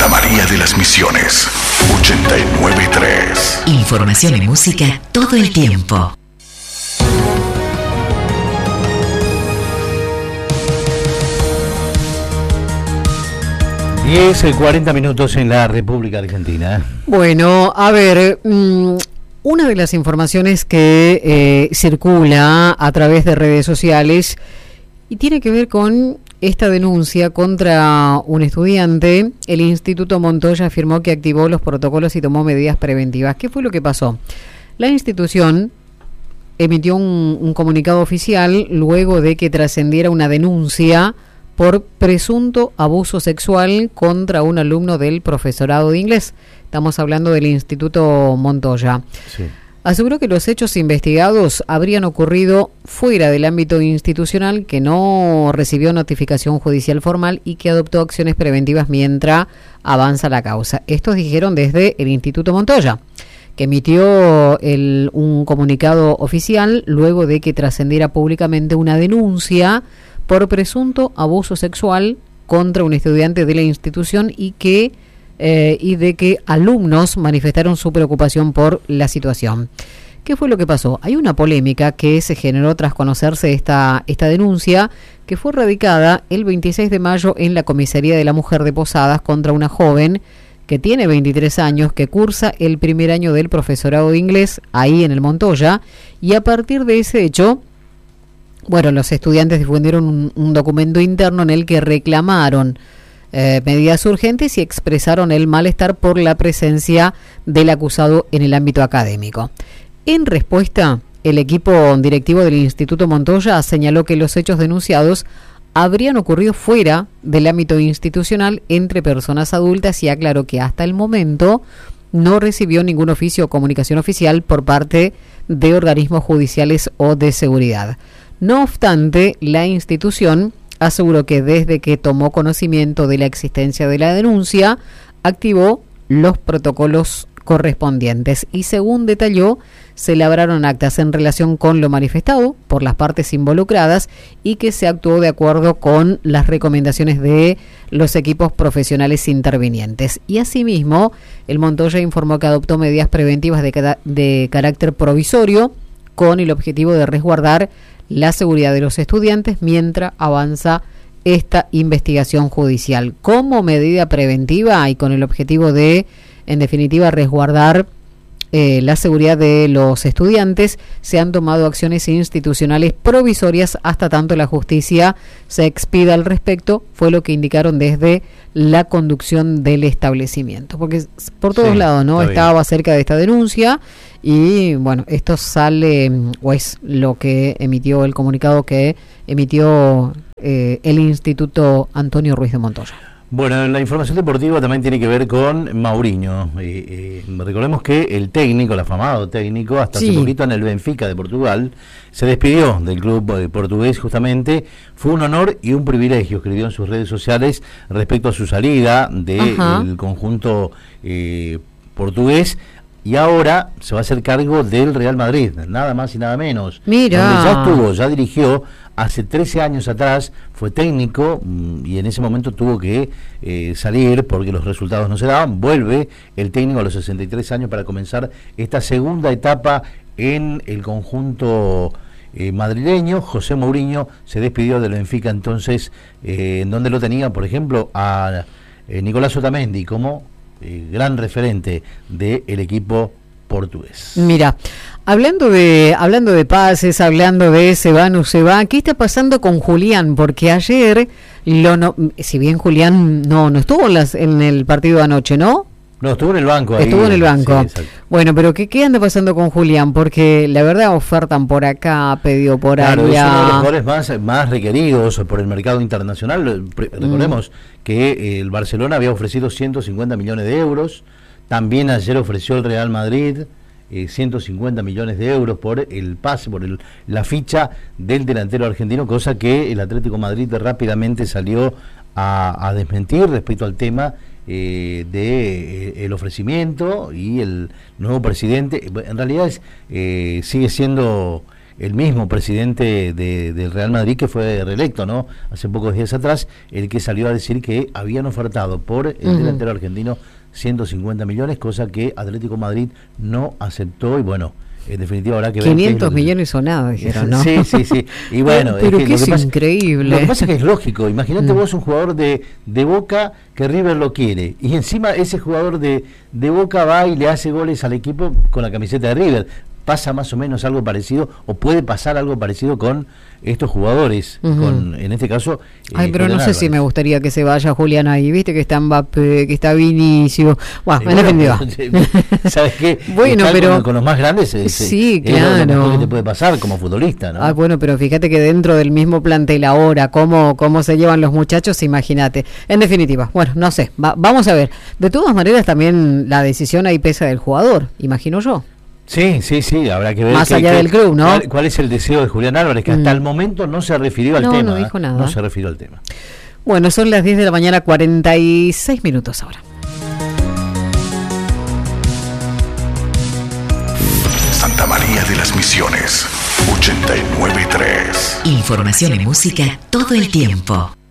Santa María de las Misiones, 89.3. Información y música todo el tiempo. 40 minutos en la República Argentina. Bueno, a ver, una de las informaciones que circula a través de redes sociales y tiene que ver con esta denuncia contra un estudiante. El Instituto Montoya afirmó que activó los protocolos y tomó medidas preventivas. ¿Qué fue lo que pasó? La institución emitió un comunicado oficial luego de que trascendiera una denuncia por presunto abuso sexual contra un alumno del profesorado de inglés. Estamos hablando del Instituto Montoya. Sí. Aseguró que los hechos investigados habrían ocurrido fuera del ámbito institucional, que no recibió notificación judicial formal y que adoptó acciones preventivas mientras avanza la causa. Estos dijeron desde el Instituto Montoya, que emitió un comunicado oficial luego de que trascendiera públicamente una denuncia por presunto abuso sexual contra un estudiante de la institución y de que alumnos manifestaron su preocupación por la situación. ¿Qué fue lo que pasó? Hay una polémica que se generó tras conocerse esta denuncia, que fue radicada el 26 de mayo en la Comisaría de la Mujer de Posadas contra una joven que tiene 23 años, que cursa el primer año del profesorado de inglés ahí en el Montoya, y a partir de ese hecho, bueno, los estudiantes difundieron un documento interno en el que reclamaron medidas urgentes y expresaron el malestar por la presencia del acusado en el ámbito académico. En respuesta, el equipo directivo del Instituto Montoya señaló que los hechos denunciados habrían ocurrido fuera del ámbito institucional entre personas adultas y aclaró que hasta el momento no recibió ningún oficio o comunicación oficial por parte de organismos judiciales o de seguridad. No obstante, la institución aseguró que desde que tomó conocimiento de la existencia de la denuncia, activó los protocolos correspondientes y, según detalló, se labraron actas en relación con lo manifestado por las partes involucradas y que se actuó de acuerdo con las recomendaciones de los equipos profesionales intervinientes. Y asimismo, el Montoya informó que adoptó medidas preventivas de carácter provisorio con el objetivo de resguardar la seguridad de los estudiantes mientras avanza esta investigación judicial. Como medida preventiva y con el objetivo de, en definitiva, resguardar la seguridad de los estudiantes, se han tomado acciones institucionales provisorias hasta tanto la justicia se expida al respecto, fue lo que indicaron desde la conducción del establecimiento. Porque por todos lados, ¿no? Estaba cerca de esta denuncia y, bueno, esto sale, o es lo que emitió el comunicado que emitió el Instituto Antonio Ruiz de Montoya. Bueno, la información deportiva también tiene que ver con Mourinho. Recordemos que el técnico, el afamado técnico, hasta hace poquito en el Benfica de Portugal, se despidió del club portugués justamente. Fue un honor y un privilegio, escribió en sus redes sociales respecto a su salida del conjunto portugués. Y ahora se va a hacer cargo del Real Madrid, nada más y nada menos. Mira. Donde ya dirigió hace 13 años atrás, fue técnico y en ese momento tuvo que salir porque los resultados no se daban. Vuelve el técnico a los 63 años para comenzar esta segunda etapa en el conjunto madrileño. José Mourinho se despidió del Benfica entonces, en donde lo tenía, por ejemplo, a Nicolás Otamendi como gran referente del equipo portugués. Mira, hablando de pases, hablando de se va, no se va, ¿qué está pasando con Julián? Porque ayer, si bien Julián no estuvo en el partido de anoche, ¿no? No, estuvo en el banco. Estuvo en el banco. Sí, bueno, pero ¿qué anda pasando con Julián? Porque la verdad ofertan por acá, pedido por allá. Es uno de los jugadores más requeridos por el mercado internacional. Recordemos que el Barcelona había ofrecido 150 millones de euros. También ayer ofreció el Real Madrid 150 millones de euros por el pase, por la ficha del delantero argentino, cosa que el Atlético Madrid rápidamente salió a desmentir respecto al tema el ofrecimiento y el nuevo presidente. En realidad sigue siendo el mismo presidente del Real Madrid que fue reelecto, ¿no? Hace pocos días atrás, el que salió a decir que habían ofertado por el delantero argentino 150 millones, cosa que Atlético Madrid no aceptó y bueno, en definitiva habrá que ver 500 millones o nada, dijeron, ¿no? Sí. Y bueno, pero es que es increíble. Lo que pasa es que es lógico. Imagínate vos un jugador de Boca que River lo quiere y encima ese jugador de Boca va y le hace goles al equipo con la camiseta de River. Pasa más o menos algo parecido o puede pasar algo parecido con estos jugadores, con en este caso pero Julián no sé Álvarez. si me gustaría que se vaya Julián ahí, viste que está Mbappé, que está Vinicius, bueno, en definitiva. ¿Sabes qué? Bueno, Estar pero con los más grandes sí, es lo claro, mejor que te puede pasar como futbolista, ¿no? bueno, pero fíjate que dentro del mismo plantel ahora, cómo se llevan los muchachos, imagínate. En definitiva, bueno, no sé, vamos a ver. De todas maneras también la decisión ahí pesa del jugador, imagino yo. Sí, habrá que ver más allá del club, ¿no? Cuál es el deseo de Julián Álvarez, que hasta el momento no se refirió al tema. No dijo nada. No se refirió al tema. Bueno, son las 10 de la mañana, 46 minutos ahora. Santa María de las Misiones, 89.3. Información y música todo el tiempo.